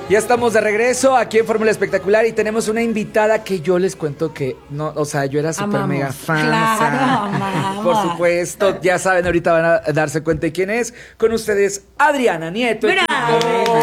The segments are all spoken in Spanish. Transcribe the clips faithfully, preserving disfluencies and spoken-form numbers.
Ya estamos de regreso aquí en Fórmula Espectacular y tenemos una invitada que yo les cuento que, no, o sea, yo era súper mega fan. Claro, o sea, amamos. por supuesto, ya saben, ahorita van a darse cuenta de quién es. Con ustedes, Adriana Nieto. ¡Bravo!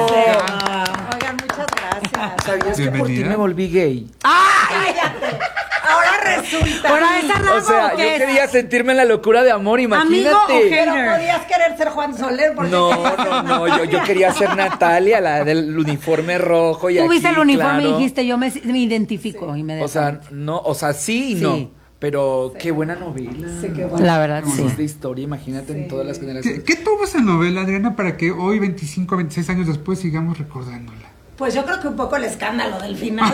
Oigan, muchas gracias. ¿Sabías que por ti me volví gay? ¡Ah! Cállate. Ahora resulta. Ahora esa rama, O sea, ¿o yo qué? quería sentirme en la locura de amor, imagínate. ¿Amigo o Pero hater? podías querer ser Juan Soler. Porque No, no, no, yo, yo quería ser Natalia, la del uniforme rojo. Y Tú viste aquí, el uniforme claro. y dijiste, yo me, me identifico Sí. inmediatamente. O sea, no, o sea, sí y Sí. no. Pero qué buena novela. Sí, qué bueno. La verdad, Pues sí. es de historia, imagínate en Sí. todas las ¿Qué, generaciones. qué tuvo esa novela, Adriana, para que hoy, veinticinco, veintiséis años después, sigamos recordándola? Pues yo creo que un poco el escándalo del final.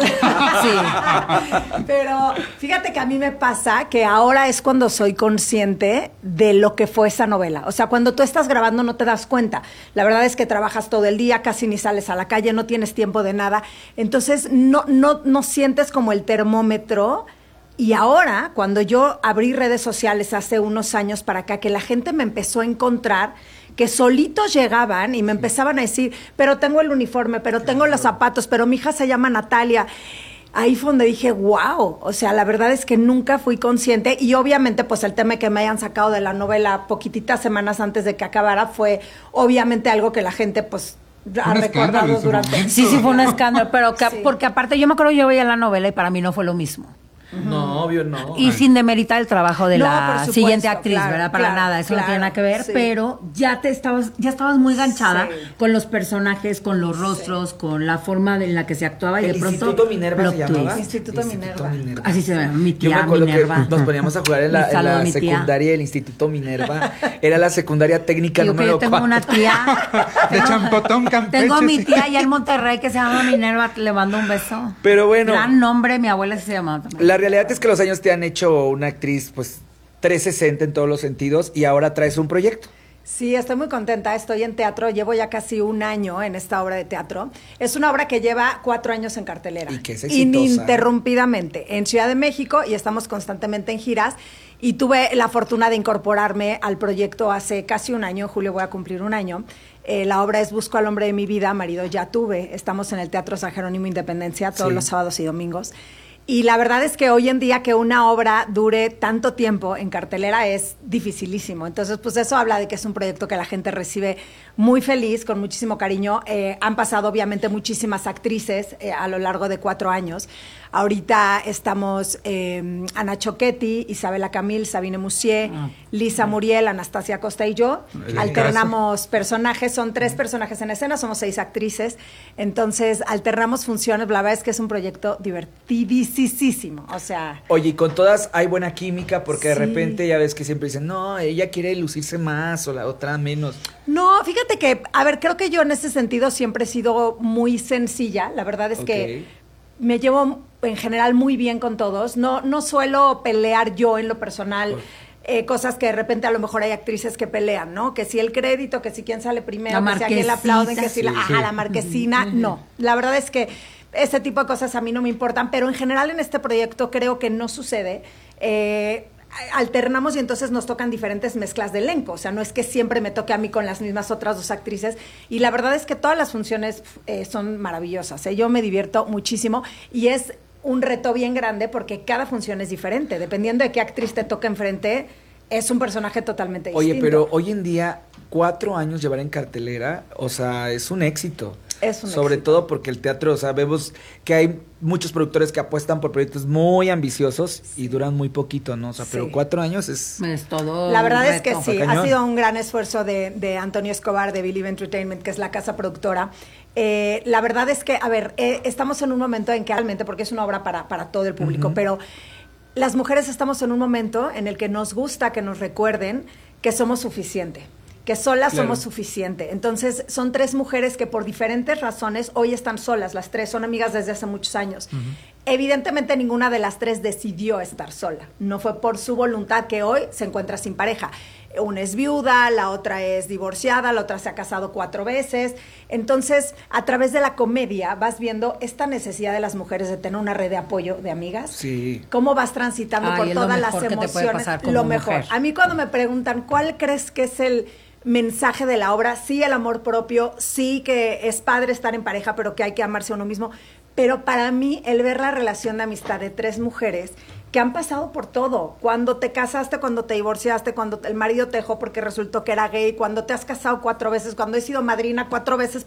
Sí. Pero fíjate que a mí me pasa que ahora es cuando soy consciente de lo que fue esa novela. O sea, cuando tú estás grabando no te das cuenta. La verdad es que trabajas todo el día, casi ni sales a la calle, no tienes tiempo de nada. Entonces no, no, no sientes como el termómetro. Y ahora, cuando yo abrí redes sociales hace unos años para acá, que la gente me empezó a encontrar, que solitos llegaban y me empezaban a decir, pero tengo el uniforme, pero tengo los zapatos, pero mi hija se llama Natalia. Ahí fue donde dije, wow, o sea, la verdad es que nunca fui consciente y obviamente pues el tema de que me hayan sacado de la novela poquititas semanas antes de que acabara fue obviamente algo que la gente pues ha Un escándalo recordado en su durante... momento. Sí, sí, fue un escándalo, pero que- Sí. porque aparte yo me acuerdo yo veía la novela y para mí no fue lo mismo. No, obvio no. Y sin demeritar el trabajo de No, la por supuesto, siguiente actriz, claro, ¿verdad? Para claro, nada, eso no claro, tiene nada que ver, sí. pero ya te estabas, ya estabas muy ganchada Sí. con los personajes, con los rostros, con la forma en la que se actuaba y ¿El de pronto Instituto Minerva plot se llamaba? twist. Instituto Minerva. Así se llama, mi Yo tía me acuerdo Minerva. que nos poníamos a jugar en la, Un en saludo a la mi tía. secundaria del Instituto Minerva. Era la secundaria técnica Digo que número yo tengo cuatro. una tía. De tengo- Champotón, Campeche. Tengo a mi sí. tía allá en Monterrey que se llama Minerva, le mando un beso. Pero bueno, Gran nombre, mi abuela sí se llamaba también. la realidad es que los años te han hecho una actriz, pues, trescientos sesenta en todos los sentidos y ahora traes un proyecto. Sí, estoy muy contenta. Estoy en teatro. Llevo ya casi un año en esta obra de teatro. Es una obra que lleva cuatro años en cartelera. Y que es exitosa. Ininterrumpidamente. En Ciudad de México y estamos constantemente en giras. Y tuve la fortuna de incorporarme al proyecto hace casi un año. En julio voy a cumplir un año. Eh, la obra es Busco al hombre de mi vida, marido ya tuve. Estamos en el Teatro San Jerónimo Independencia todos Sí. los sábados y domingos. Y la verdad es que hoy en día que una obra dure tanto tiempo en cartelera es dificilísimo. Entonces, pues eso habla de que es un proyecto que la gente recibe muy feliz, con muchísimo cariño. Eh, han pasado obviamente muchísimas actrices eh, a lo largo de cuatro años. Ahorita estamos eh, Ana Choquetti, Isabela Camil, Sabine Musier, Ah, Lisa Muriel, Anastasia Costa y yo. El Alternamos personajes, son tres personajes en escena, somos seis actrices. Entonces, alternamos funciones. La verdad es que es un proyecto divertidísimo. O sea, Oye, y con todas hay buena química porque de Sí. repente ya ves que siempre dicen, no, ella quiere lucirse más o la otra menos. no, fíjate que, a ver, creo que yo en ese sentido siempre he sido muy sencilla. La verdad es que Ok. me llevo en general muy bien con todos. No, no suelo pelear yo en lo personal. eh, cosas que de repente a lo mejor hay actrices que pelean, ¿no? Que si el crédito, que si quién sale primero, La que si a quién le aplauden, que si la, marquesita. ajá, Sí. la marquesina. No, la verdad es que ese tipo de cosas a mí no me importan, pero en general en este proyecto creo que no sucede. Eh, alternamos y entonces nos tocan diferentes mezclas de elenco, o sea, no es que siempre me toque a mí con las mismas otras dos actrices, y la verdad es que todas las funciones eh, son maravillosas, ¿eh? Yo me divierto muchísimo y es un reto bien grande porque cada función es diferente, dependiendo de qué actriz te toca enfrente, es un personaje totalmente Oye, distinto. pero hoy en día, cuatro años llevar en cartelera, o sea, es un éxito. Es un Sobre éxito. todo porque el teatro, o sea, vemos que hay muchos productores que apuestan por proyectos muy ambiciosos y duran muy poquito, ¿no? O sea, pero Sí. cuatro años es... Es todo La un verdad es que reto. sí, Está ha cañón. sido un gran esfuerzo de, de Antonio Escobar, de Believe Entertainment, que es la casa productora. Eh, la verdad es que, a ver, eh, estamos en un momento en que realmente, porque es una obra para, para todo el público, Ujú. pero las mujeres estamos en un momento en el que nos gusta que nos recuerden que somos suficiente, que solas Claro. somos suficiente. Entonces, son tres mujeres que por diferentes razones hoy están solas, las tres son amigas desde hace muchos años. Evidentemente ninguna de las tres decidió estar sola, no fue por su voluntad que hoy se encuentra sin pareja. Una es viuda, la otra es divorciada, la otra se ha casado cuatro veces. Entonces, a través de la comedia vas viendo esta necesidad de las mujeres de tener una red de apoyo de amigas. Sí. Cómo vas transitando Ay, por es lo todas las mejor que te puede emociones. pasar como Lo mejor. mujer. A mí cuando me preguntan cuál crees que es el mensaje de la obra, sí el amor propio, sí que es padre estar en pareja, pero que hay que amarse a uno mismo. Pero para mí, el ver la relación de amistad de tres mujeres que han pasado por todo. Cuando te casaste, cuando te divorciaste, cuando el marido te dejó porque resultó que era gay, cuando te has casado cuatro veces, cuando he sido madrina cuatro veces